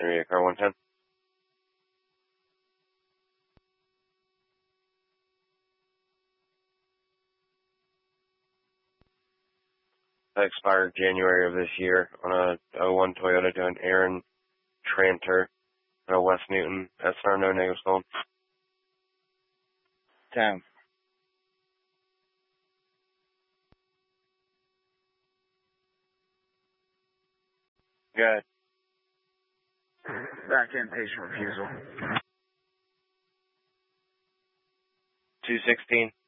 Area car 110. That expired January of this year on a 01 Toyota to an Aaron Tranter, West Newton. SR no negatives called. 10. Good. Back in patient refusal. 216.